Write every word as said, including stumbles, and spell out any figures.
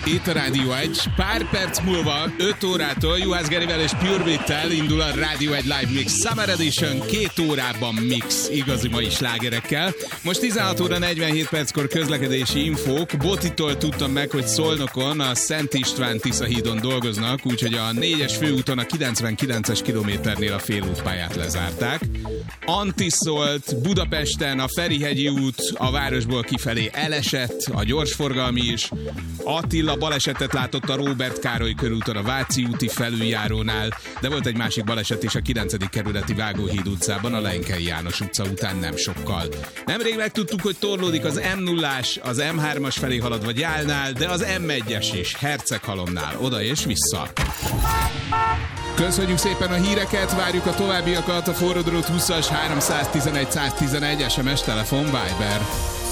Itt a Rádió egy. Pár perc múlva, öt órától Juhász Gerivel és Pure Beat-tel indul a Rádió egy Live Mix Summer Edition, két órában mix, igazi mai slágerekkel. Most tizenhat óra negyvenhét perckor közlekedési infók. Botitól tudtam meg, hogy Szolnokon a Szent István Tiszahídon dolgoznak, úgyhogy a négyes főúton a kilencvenkilences kilométernél a félútpályát lezárták. Anti szólt, Budapesten a Ferihegyi út a városból kifelé elesett, a gyorsforgalmi is. Attila balesetet látott a Róbert Károly körúton a Váci úti felüljárónál, de volt egy másik baleset is a kilencedik kerületi Vágóhíd utcában, a Lenkei János utca után nem sokkal. Nemrég megtudtuk, hogy torlódik az em nullás, az em hármas felé haladva Gyálnál, de az em egyes is, Herceghalomnál, oda és vissza. Köszönjük szépen a híreket, várjuk a továbbiakat a forródrót húszas háromszáztizenegy száztizenegy es em es, telefon, Viber.